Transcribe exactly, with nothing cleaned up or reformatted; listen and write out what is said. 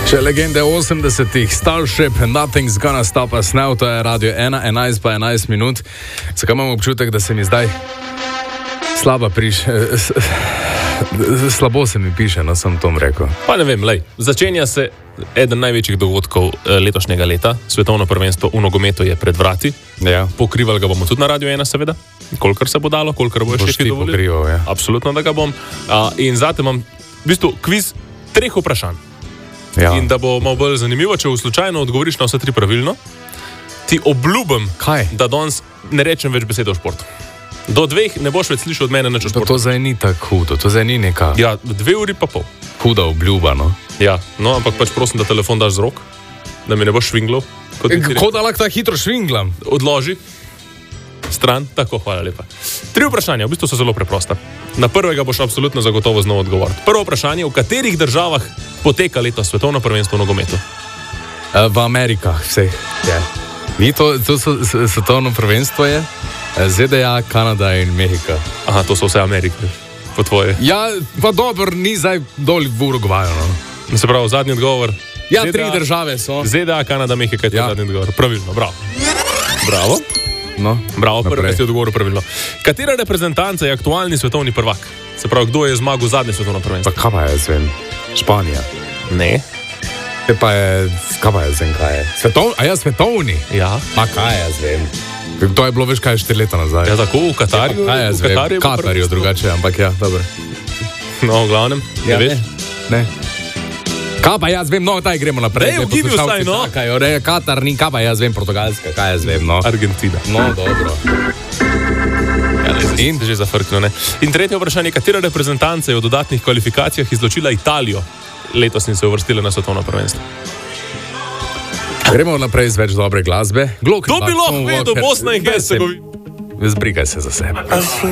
Še legende osemdesetih, Starship, Nothing's Gonna Stop Us Now, to je Radio ena, enajst pa enajst minut. Zakaj imam občutek, da se mi zdaj slaba priš... Slabo se mi piše, no sem tom rekel. Pa ne vem, lej, začenja se eden največjih dogodkov letošnjega leta, svetovno prvenstvo v nogometu je pred vrati. Ja. Pokrivali ga bomo tudi na Radio ena, seveda, kolikor se bo dalo, kolikor bo še dovolil. Pokrival, ja. Absolutno, da ga bom. A, in zate imam v bistvu kviz treh vprašanj. Ja. In da bo malo bolj zanimivo, če v slučajno odgovoriš na vse tri pravilno, ti obljubim, Kaj? da danes ne rečem več besede o športu. Do dveh ne boš več slišal od mene nič o To, športu. to zdaj ni tako hudo, to zdaj ni neka Ja, dve uri pa pol. huda obljuba, no. Ja, no, ampak pač prosim, da telefon daš z rok, da mi ne boš švinglal. Kot bi ti rekel. Kako da lahko tako hitro švinglam? Odloži stran, tako, hvala lepa. Tri vprašanja, v bistvu so zelo preprosta. Na prvega boš absolutno zagotovo znal odgovoriti. Prvo vprašanje, v katerih državah poteka letos svetovno prvenstvo v nogometu? V Amerikah vseh je. Ni to, to so, svetovno prvenstvo je? Z D A, Kanada in Mehika. Aha, to so vse Amerike, po tvoje. Ja, pa dobro, ni zdaj dol v Urugvaju, no. Se pravi, zadnji odgovor. Ja, Z D A, tri države so. Z D A, Kanada, Mehika je to Ja. zadnji odgovor. Pravilno, bravo. Bravo. No, Bravo, naprej. prvi si odgovoril pravilno. Katera reprezentanca je aktualni svetovni prvak? Se pravi, kdo je zmagal zadnje svetovno prvenstvo? Pa kaj pa jaz vem? Španija. Ne. Te pa je, kaj pa jaz vem, kaj je? Svetov, a ja, svetovni? Ja. Ma kaj jaz vem? To je bilo veš kaj štiri leta nazaj. Ja, tako v Katarju. Kaj jaz v vem? Katarju je bilo Katarju prvenstvo. drugače, ampak ja, dobro. No, v glavnem, ne veš? Ne. Kaj pa jaz vem, no, daj gremo naprej. Daj, Zdaj ugibi poslušalci vsaj, no. čakajo, re, Katar ni, kaj pa jaz vem, Portugalska, kaj jaz vem, no. Argentina. No, dobro. Ja, ne, zdaj in že zafrkno, ne. In tretje vprašanje, katera reprezentanca je v dodatnih kvalifikacijah izločila Italijo letos in se uvrstila na svetovno prvenstvo? Gremo naprej z več dobre glasbe. Glok, To bi lahko vedel, Bosna in Hercegovina. Zbrigaj se za sebe.